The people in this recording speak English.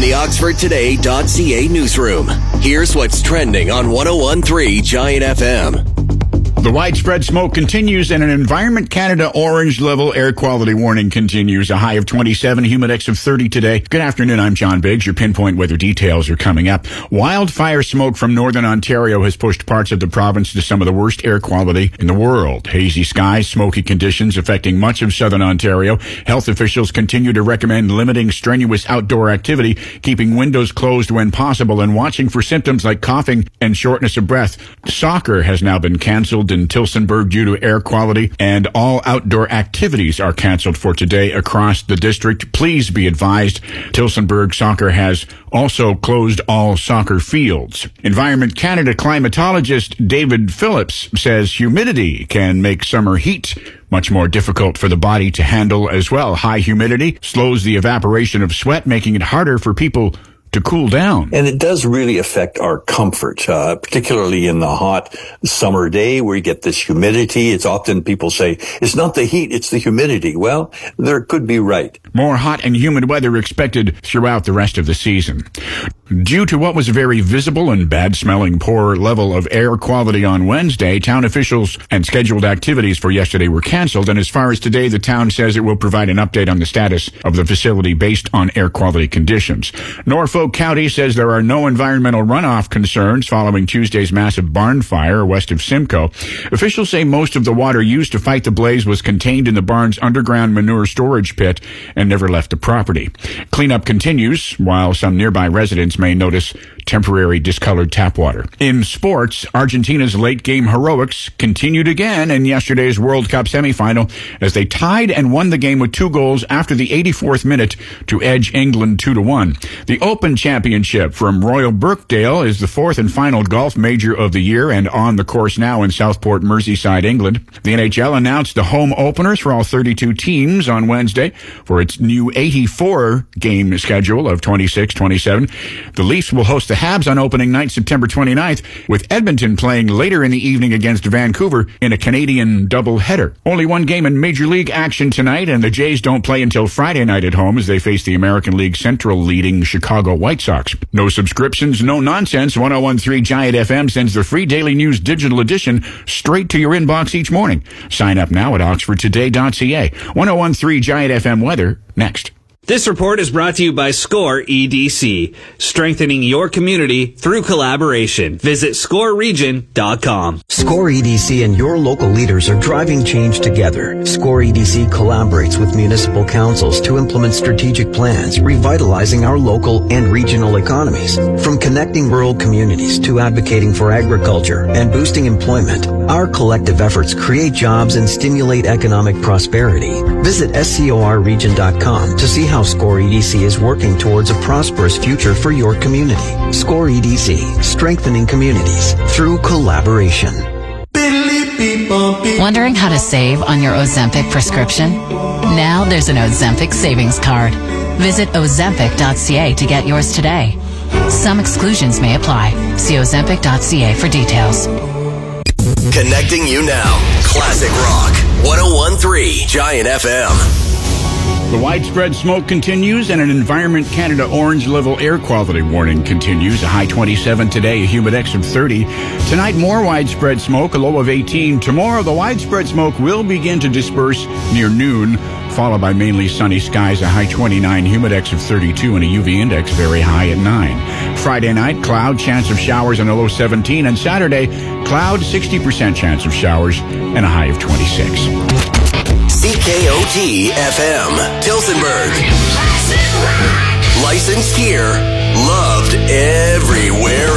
the OxfordToday.ca newsroom. Here's what's trending on 101.3 Giant FM. The widespread smoke continues and an Environment Canada orange level air quality warning continues. A high of 27, humidex of 30 today. Good afternoon, I'm John Biggs. Your pinpoint weather details are coming up. Wildfire smoke from northern Ontario has pushed parts of the province to some of the worst air quality in the world. Hazy skies, smoky conditions affecting much of southern Ontario. Health officials continue to recommend limiting strenuous outdoor activity, keeping windows closed when possible, and watching for symptoms like coughing and shortness of breath. Soccer has now been canceled in Tillsonburg due to air quality, and all outdoor activities are canceled for today across the district. Please be advised, Tillsonburg Soccer has also closed all soccer fields. Environment Canada climatologist David Phillips says humidity can make summer heat much more difficult for the body to handle as well. High humidity slows the evaporation of sweat, making it harder for people to cool down. And it does really affect our comfort, particularly in the hot summer day where you get this humidity. It's often people say, it's not the heat, it's the humidity. Well, they could be right. More hot and humid weather expected throughout the rest of the season. Due to what was a very visible and bad-smelling poor level of air quality on Wednesday, town officials and scheduled activities for yesterday were canceled. And as far as today, the town says it will provide an update on the status of the facility based on air quality conditions. Norfolk County says there are no environmental runoff concerns following Tuesday's massive barn fire west of Simcoe. Officials say most of the water used to fight the blaze was contained in the barn's underground manure storage pit and never left the property. Cleanup continues, while some nearby residents may notice temporary discolored tap water. In sports, Argentina's late-game heroics continued again in yesterday's World Cup semifinal as they tied and won the game with 2 goals after the 84th minute to edge England 2-1. The Open Championship from Royal Birkdale is the 4th and final golf major of the year and on the course now in Southport, Merseyside, England. The NHL announced the home openers for all 32 teams on Wednesday for its new 84-game schedule of 26-27. The Leafs will host the Habs on opening night, September 29th, with Edmonton playing later in the evening against Vancouver in a Canadian doubleheader. Only one game in Major League action tonight, and the Jays don't play until Friday night at home as they face the American League Central leading Chicago White Sox. No subscriptions, no nonsense. 101.3 Giant FM sends the free Daily News digital edition straight to your inbox each morning. Sign up now at OxfordToday.ca. 101.3 Giant FM weather next. This report is brought to you by SCORE EDC, strengthening your community through collaboration. Visit scoreregion.com. SCORE EDC and your local leaders are driving change together. SCORE EDC collaborates with municipal councils to implement strategic plans, revitalizing our local and regional economies. From connecting rural communities to advocating for agriculture and boosting employment, our collective efforts create jobs and stimulate economic prosperity. Visit scorregion.com to see how SCORE EDC is working towards a prosperous future for your community. SCORE EDC, strengthening communities through collaboration. Wondering how to save on your Ozempic prescription? Now there's an Ozempic savings card. Visit ozempic.ca to get yours today. Some exclusions may apply. See ozempic.ca for details. Connecting you now. Classic Rock. 101.3 Giant FM. The widespread smoke continues and an Environment Canada orange level air quality warning continues. A high 27 today, a humidex of 30. Tonight, more widespread smoke, a low of 18. Tomorrow, the widespread smoke will begin to disperse near noon, followed by mainly sunny skies, a high 29, humidex of 32, and a UV index very high at 9. Friday night, cloud, chance of showers, and a low 17. And Saturday, cloud, 60% chance of showers, and a high of 26. CKOT FM, Tillsonburg. Licensed here, loved everywhere